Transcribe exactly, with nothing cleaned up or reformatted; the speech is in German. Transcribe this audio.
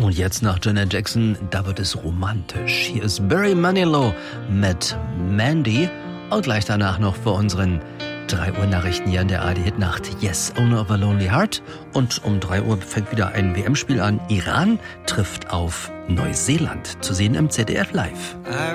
Und jetzt nach Janet Jackson, da wird es romantisch. Hier ist Barry Manilow mit Mandy. Und gleich danach noch für unseren drei Uhr Nachrichten hier in der A R D-Hitnacht. Yes, Owner of a Lonely Heart. Und um drei Uhr fängt wieder ein W M-Spiel an. Iran trifft auf Neuseeland. Zu sehen im Z D F Live.